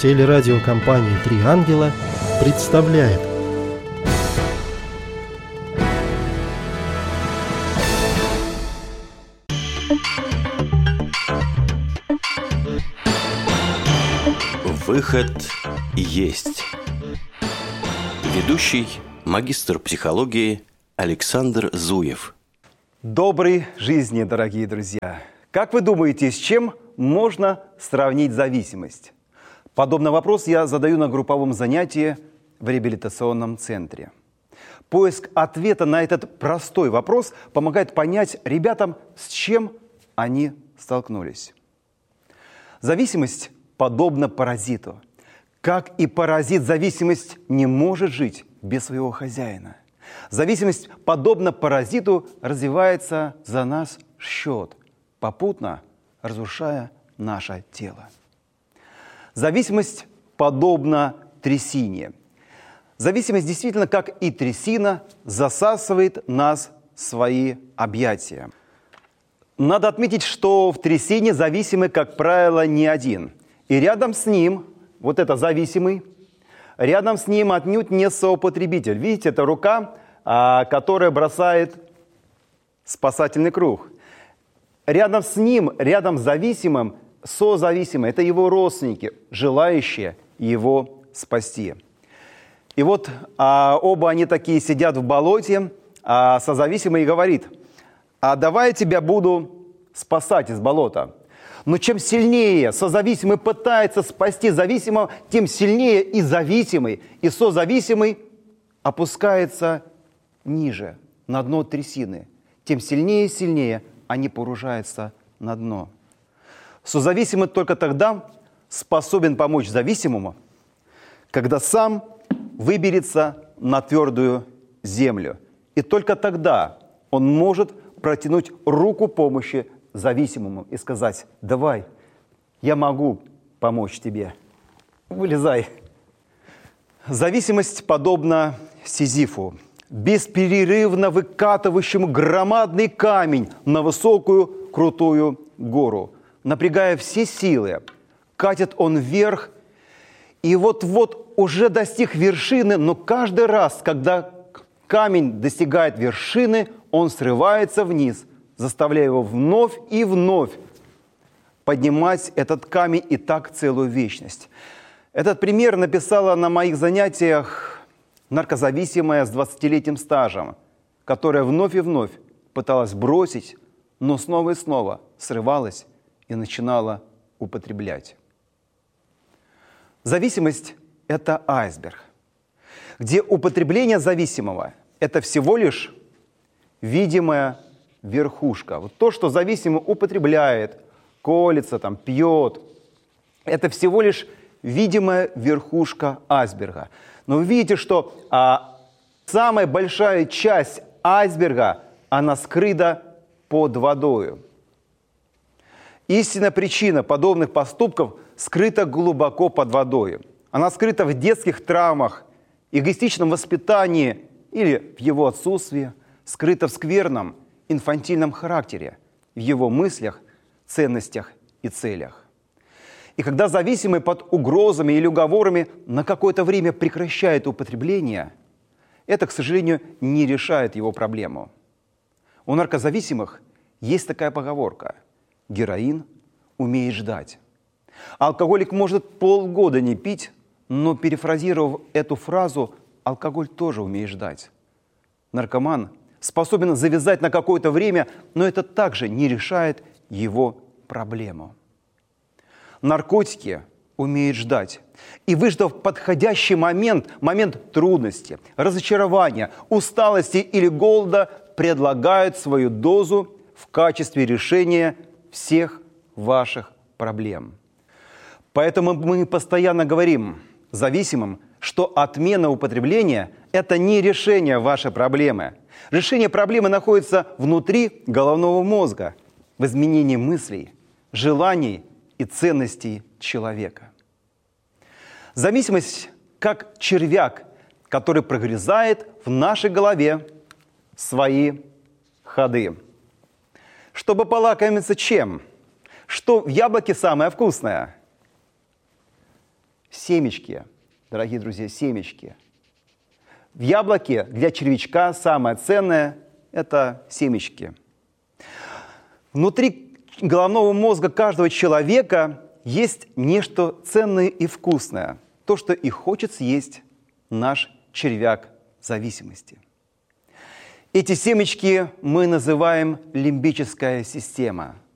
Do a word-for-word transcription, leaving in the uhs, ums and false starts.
Телерадиокомпания «Три ангела» представляет. Выход есть. Ведущий магистр психологии Александр Зуев. Доброй жизни, дорогие друзья! Как вы думаете, с чем можно сравнить зависимость? Подобный вопрос я задаю на групповом занятии в реабилитационном центре. Поиск ответа на этот простой вопрос помогает понять ребятам, с чем они столкнулись. Зависимость подобна паразиту. Как и паразит, зависимость не может жить без своего хозяина. Зависимость, подобно паразиту, развивается за наш счет, попутно разрушая наше тело. Зависимость подобна трясине. Зависимость действительно, как и трясина, засасывает нас в свои объятия. Надо отметить, что в трясине зависимый, как правило, не один. И рядом с ним, вот это зависимый, рядом с ним отнюдь не соупотребитель. Видите, это рука, которая бросает спасательный круг. Рядом с ним, рядом с зависимым, созависимый, это его родственники, желающие его спасти. И вот а, оба они такие сидят в болоте, а созависимый говорит: а давай я тебя буду спасать из болота. Но чем сильнее созависимый пытается спасти зависимого, тем сильнее и зависимый, и созависимый опускается ниже, на дно трясины. Тем сильнее и сильнее они погружаются на дно. Созависимый только тогда способен помочь зависимому, когда сам выберется на твердую землю. И только тогда он может протянуть руку помощи зависимому и сказать: давай, я могу помочь тебе, вылезай. Зависимость подобна Сизифу, бесперерывно выкатывающему громадный камень на высокую крутую гору. Напрягая все силы, катит он вверх, и вот-вот уже достиг вершины, но каждый раз, когда камень достигает вершины, он срывается вниз, заставляя его вновь и вновь поднимать этот камень, и так целую вечность. Этот пример написала на моих занятиях наркозависимая с двадцатилетним стажем, которая вновь и вновь пыталась бросить, но снова и снова срывалась и начинала употреблять. Зависимость – это айсберг, где употребление зависимого – это всего лишь видимая верхушка. Вот то, что зависимый употребляет, колется, там, пьет, это всего лишь видимая верхушка айсберга. Но вы видите, что а, самая большая часть айсберга, она скрыта под водой. Истинная причина подобных поступков скрыта глубоко под водой. Она скрыта в детских травмах, эгоистичном воспитании или в его отсутствии, скрыта в скверном, инфантильном характере, в его мыслях, ценностях и целях. И когда зависимый под угрозами или уговорами на какое-то время прекращает употребление, это, к сожалению, не решает его проблему. У наркозависимых есть такая поговорка: героин умеет ждать. Алкоголик может полгода не пить, но, перефразировав эту фразу, алкоголь тоже умеет ждать. Наркоман способен завязать на какое-то время, но это также не решает его проблему. Наркотики умеют ждать. И, выждав подходящий момент, момент трудности, разочарования, усталости или голода, предлагают свою дозу в качестве решения всех ваших проблем. Поэтому мы постоянно говорим зависимым, что отмена употребления – это не решение вашей проблемы. Решение проблемы находится внутри головного мозга, в изменении мыслей, желаний и ценностей человека. Зависимость как червяк, который прогрызает в нашей голове свои ходы. Чтобы полакомиться чем? Что в яблоке самое вкусное? Семечки, дорогие друзья, семечки. В яблоке для червячка самое ценное – это семечки. Внутри головного мозга каждого человека есть нечто ценное и вкусное. То, что и хочет съесть наш червяк зависимости. Эти семечки мы называем лимбическая система.